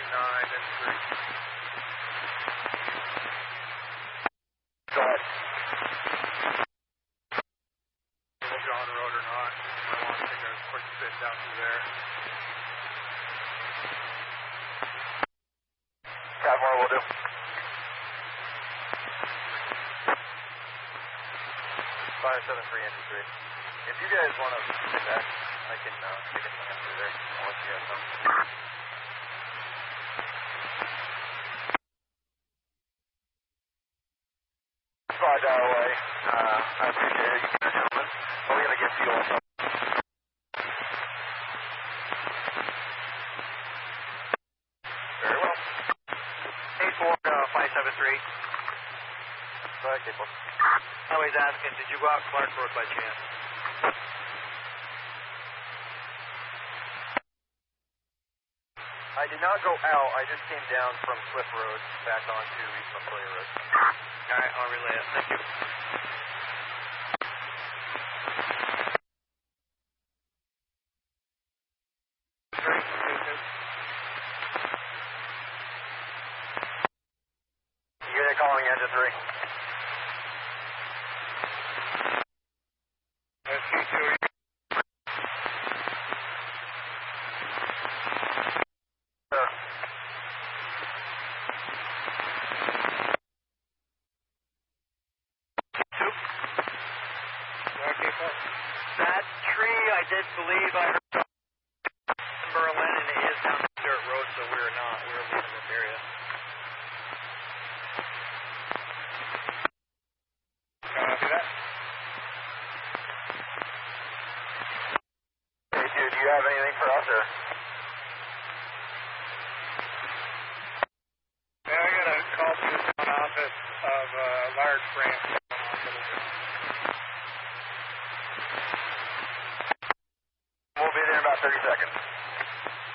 No, I didn't agree. Go ahead. We'll go on the road or not. I want to take a quick spit down through there. Catmore will do. 573 entry 3. If you guys want to sit back, I can take a swing through there. I'll let you guys know. Fly dial away. I appreciate it, you gentlemen. We're going to get fuel. Very well. 84 573. Go ahead, K4. Highway's asking, did you go out Clark Road by chance? I did not go out. I just came down from Swift Road back onto East Montpelier Road. All right, I'll relay it. Thank you. You get a calling engine 3. SQ2. That tree, I did believe I heard in Berlin, and it is down the dirt road, so we're not. We're leaving this area. Copy that. Hey, dude, do you have anything for us, or? Yeah, I got a call to the town office of a large branch going on for the town. We'll be there in about 30 seconds.